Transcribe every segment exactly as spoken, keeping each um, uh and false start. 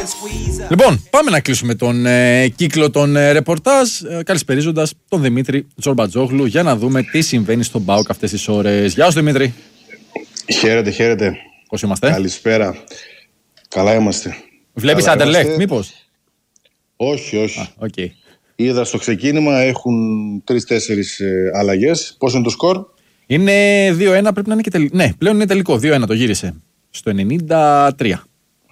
Λοιπόν, πάμε να κλείσουμε τον ε, κύκλο των ε, ρεπορτάζ, ε, καλησπερίζοντας τον Δημήτρη Τζορμπατζόγλου για να δούμε τι συμβαίνει στον ΠΑΟΚ αυτές τις ώρες. Γεια σου Δημήτρη. Χαίρετε, χαίρετε. Πώς είμαστε? Καλησπέρα. Καλά είμαστε. Βλέπεις Άντερλεχτ μήπως? Όχι, όχι. Α, okay. Είδα στο ξεκίνημα έχουν τρεις-τέσσερις ε, αλλαγές. Πώς είναι το σκορ? Είναι δύο ένα, πρέπει να είναι και τελικό. Ναι, πλέον είναι τελικό. δύο ένα το γύρισε. Στο ενενήντα τρία.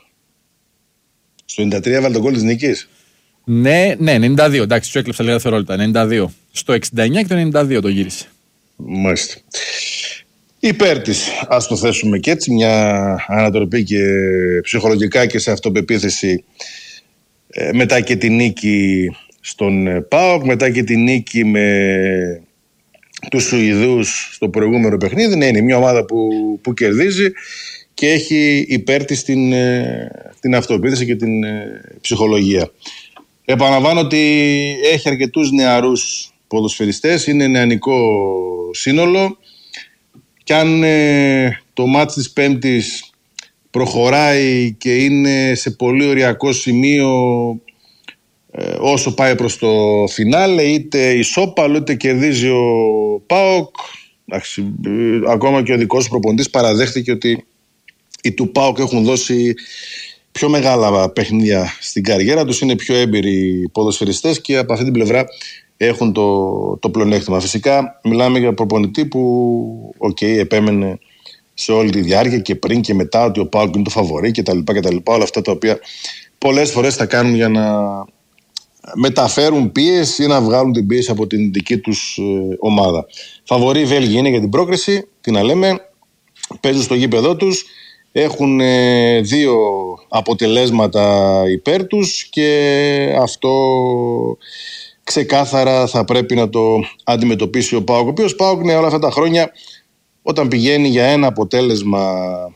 Στο ενενήντα τρία βάλει τον γκολ της νίκης. Ναι, ναι, ενενήντα δύο. Εντάξει, σου έκλεψα λίγα δευτερόλεπτα. ενενήντα δύο. Στο εξήντα εννιά και το ενενήντα δύο το γύρισε. Μάλιστα. Υπέρ της, ας το θέσουμε και έτσι, μια ανατροπή και ψυχολογικά και σε αυτοπεποίθηση ε, μετά και τη νίκη στον ε, ΠΑΟΚ, μετά και τη νίκη με τους Σουηδούς στο προηγούμενο παιχνίδι. Ναι, είναι μια ομάδα που, που κερδίζει και έχει υπέρ της την, ε, την αυτοπεποίθηση και την ε, ψυχολογία. Επαναλαμβάνω ότι έχει αρκετούς νεαρούς ποδοσφαιριστές, είναι νεανικό σύνολο. Και αν ε, το μάτς της Πέμπτης προχωράει και είναι σε πολύ οριακό σημείο ε, όσο πάει προς το φινάλε, είτε ισόπαλο είτε κερδίζει ο ΠΑΟΚ, εντάξει, ε, ακόμα και ο δικός σου προπονητής παραδέχτηκε ότι οι του ΠΑΟΚ έχουν δώσει πιο μεγάλα παιχνίδια στην καριέρα τους, είναι πιο έμπειροι ποδοσφαιριστές και από αυτή την πλευρά έχουν το, το πλεονέκτημα. Φυσικά μιλάμε για προπονητή που okay, επέμενε σε όλη τη διάρκεια και πριν και μετά ότι ο ΠΑΟΚ είναι το φαβορί κτλ. Όλα αυτά τα οποία πολλές φορές θα κάνουν για να μεταφέρουν πίεση ή να βγάλουν την πίεση από την δική τους ε, ομάδα. Φαβορί οι Βέλγοι είναι για την πρόκριση, τι να λέμε, παίζουν στο γήπεδό τους, έχουν ε, δύο αποτελέσματα υπέρ τους και αυτό ξεκάθαρα θα πρέπει να το αντιμετωπίσει ο ΠΑΟΚ, ο οποίος ΠΑΟΚ ναι, όλα αυτά τα χρόνια όταν πηγαίνει για ένα αποτέλεσμα,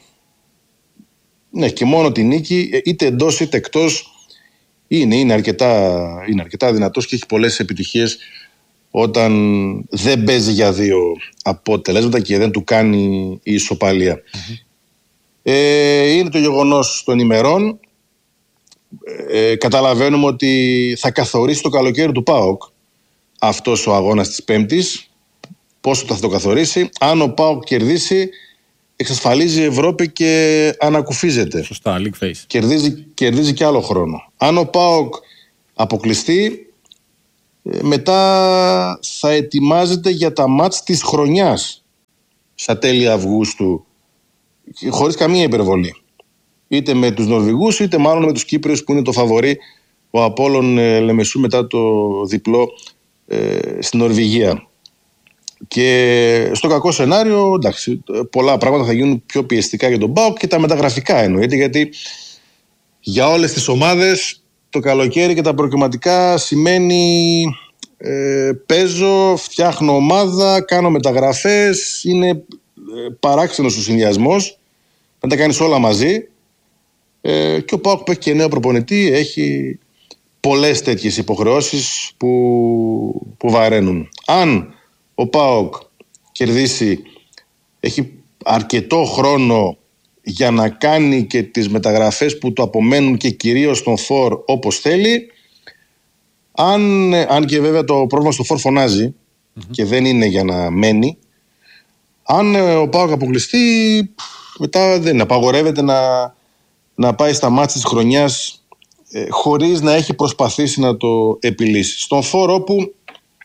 ναι, και μόνο τη νίκη, είτε εντός είτε εκτός, είναι, είναι, αρκετά, είναι αρκετά δυνατός και έχει πολλές επιτυχίες όταν δεν παίζει για δύο αποτελέσματα και δεν του κάνει η ισοπαλία. Mm-hmm. Ε, είναι το γεγονός των ημερών. Ε, καταλαβαίνουμε ότι θα καθορίσει το καλοκαίρι του ΠΑΟΚ αυτός ο αγώνας της Πέμπτης. Πόσο θα το καθορίσει? Αν ο ΠΑΟΚ κερδίσει, εξασφαλίζει η Ευρώπη και ανακουφίζεται. Σωστά, league face. Κερδίζει, κερδίζει και άλλο χρόνο. Αν ο ΠΑΟΚ αποκλειστεί, μετά θα ετοιμάζεται για τα μάτς της χρονιάς στα τέλη Αυγούστου, χωρίς καμία υπερβολή. Είτε με τους Νορβηγούς είτε μάλλον με τους Κύπριους που είναι το φαβορί, ο Απόλλων ε, Λεμεσού μετά το διπλό ε, στην Νορβηγία. Και στο κακό σενάριο, εντάξει, πολλά πράγματα θα γίνουν πιο πιεστικά για τον ΠΑΟΚ και τα μεταγραφικά εννοείται, γιατί για όλες τις ομάδες το καλοκαίρι και τα προκριματικά σημαίνει ε, παίζω, φτιάχνω ομάδα, κάνω μεταγραφές, είναι ε, παράξενος ο συνδυασμός, να τα κάνεις όλα μαζί. Ε, και ο ΠΑΟΚ που έχει και νέο προπονητή έχει πολλές τέτοιες υποχρεώσεις που, που βαραίνουν. Αν ο ΠΑΟΚ κερδίσει, έχει αρκετό χρόνο για να κάνει και τις μεταγραφές που του απομένουν και κυρίως τον φορ όπως θέλει. Αν, αν και βέβαια το πρόβλημα στο φορ φωνάζει mm-hmm. και δεν είναι για να μένει, αν ο ΠΑΟΚ αποκλειστεί, μετά δεν απαγορεύεται να να πάει στα μάτς της χρονιάς ε, χωρίς να έχει προσπαθήσει να το επιλύσει. Στον φόρο όπου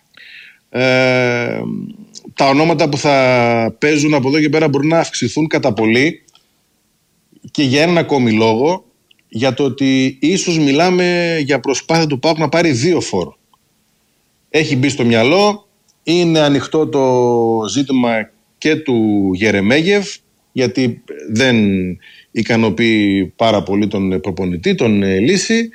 ε, τα ονόματα που θα παίζουν από εδώ και πέρα μπορούν να αυξηθούν κατά πολύ και για έναν ακόμη λόγο, για το ότι ίσως μιλάμε για προσπάθεια του ΠΑΟΚ να πάρει δύο φόρ. Έχει μπει στο μυαλό, είναι ανοιχτό το ζήτημα και του Γερεμέγεφ, γιατί δεν ικανοποιεί πάρα πολύ τον προπονητή, τον Λύση,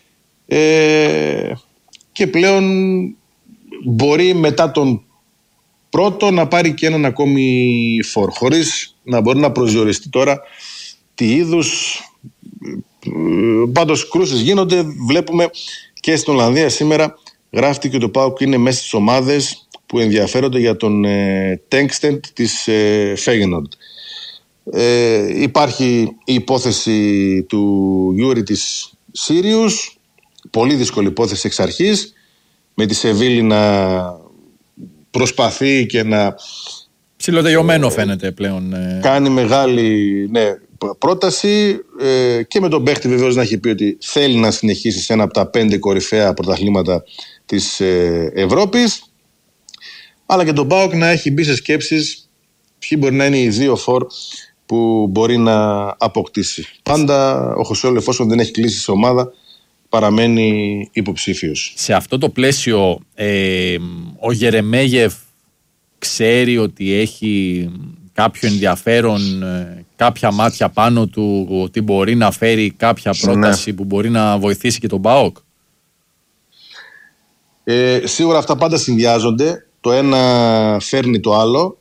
ε, και πλέον μπορεί μετά τον πρώτο να πάρει και έναν ακόμη φορ, χωρίς να μπορεί να προσδιοριστεί τώρα τι είδους. Πάντως κρούσεις γίνονται, βλέπουμε και στην Ολλανδία σήμερα γράφτηκε ότι ο ΠΑΟΚ είναι μέσα στις ομάδες που ενδιαφέρονται για τον ε, Τέγκστεντ της ε, Φέγενορντ. Ε, υπάρχει η υπόθεση του Γιούρι της Σύριους, πολύ δύσκολη υπόθεση εξ αρχής, με τη Σεβίλη να προσπαθεί και να ψιλοτελειωμένο ε, φαίνεται πλέον. Ε... Κάνει μεγάλη ναι, πρόταση ε, και με τον παίχτη βεβαίως να έχει πει ότι θέλει να συνεχίσει σε ένα από τα πέντε κορυφαία πρωταθλήματα της ε, Ευρώπης, αλλά και τον ΠΑΟΚ να έχει μπει σε σκέψεις ποιοι μπορεί να είναι οι δύο φορ που μπορεί να αποκτήσει. Πάντα ο Χωσέολ, εφόσον δεν έχει κλείσει σε ομάδα, παραμένει υποψήφιος. Σε αυτό το πλαίσιο ε, ο Γερεμέγεφ ξέρει ότι έχει κάποιο ενδιαφέρον, ε, κάποια μάτια πάνω του, ότι μπορεί να φέρει κάποια πρόταση ναι. που μπορεί να βοηθήσει και τον ΠΑΟΚ. Ε, σίγουρα αυτά πάντα συνδυάζονται. Το ένα φέρνει το άλλο.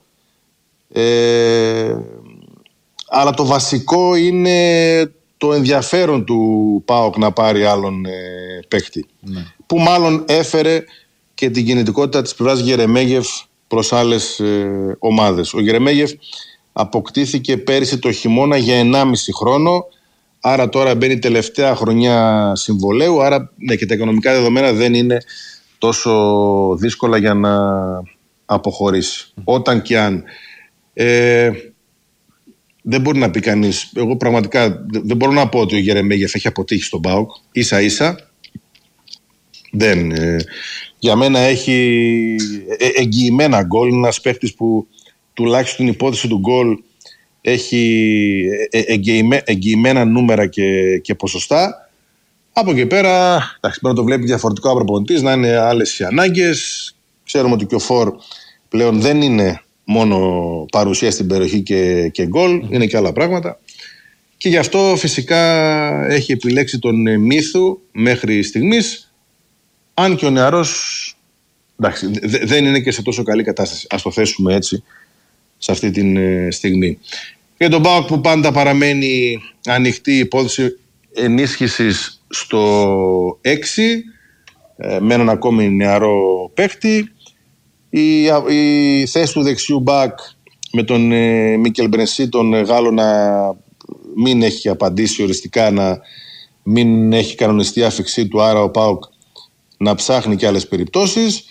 Ε, αλλά το βασικό είναι το ενδιαφέρον του ΠΑΟΚ να πάρει άλλον ε, παίκτη. Ναι. Που μάλλον έφερε και την κινητικότητα της πλευράς Γερεμέγεφ προς άλλες ε, ομάδες. Ο Γερεμέγεφ αποκτήθηκε πέρυσι το χειμώνα για ενάμιση χρόνο, άρα τώρα μπαίνει τελευταία χρονιά συμβολαίου, άρα ναι, και τα οικονομικά δεδομένα δεν είναι τόσο δύσκολα για να αποχωρήσει. Mm. Όταν και αν. Ε, δεν μπορεί να πει κανείς, εγώ πραγματικά δεν μπορώ να πω ότι ο Γερεμέγεφ έχει αποτύχει στον ΠΑΟΚ, ίσα ίσα. Δεν. Ε, για μένα έχει εγγυημένα γκολ. Είναι ένας παίκτης που τουλάχιστον την υπόθεση του γκολ έχει εγγυημέ, εγγυημένα νούμερα και, και ποσοστά. Από εκεί πέρα, εντάξει, πρέπει να το βλέπει διαφορετικό προπονητής, να είναι άλλες οι ανάγκες. Ξέρουμε ότι και ο Φορ πλέον δεν είναι μόνο παρουσία στην περιοχή και, και γκολ, είναι και άλλα πράγματα. Και γι' αυτό φυσικά έχει επιλέξει τον Μίθου μέχρι στιγμής. Αν και ο νεαρός εντάξει, δε, δεν είναι και σε τόσο καλή κατάσταση. Ας το θέσουμε έτσι σε αυτή τη ε, στιγμή. Και τον ΠΑΟΚ που πάντα παραμένει ανοιχτή υπόθεση ενίσχυσης στο έξι ε, με έναν ακόμη νεαρό παίκτη. Η, η θέση του δεξιού μπακ με τον ε, Μίκελ Μπρενσί, τον Γάλλο, να μην έχει απαντήσει οριστικά, να μην έχει κανονιστεί άφηξή του, άρα ο ΠΑΟΚ να ψάχνει και άλλες περιπτώσεις.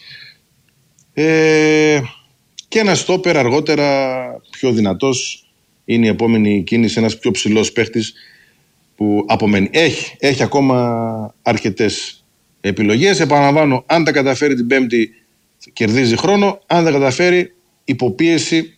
Ε, και ένα στόπερ αργότερα πιο δυνατός είναι η επόμενη κίνηση, ένας πιο ψηλός παίχτης που απομένει. Έχει, έχει ακόμα αρκετές επιλογές. Επαναλαμβάνω, αν τα καταφέρει την Πέμπτη κερδίζει χρόνο, αν δεν καταφέρει υποπίεση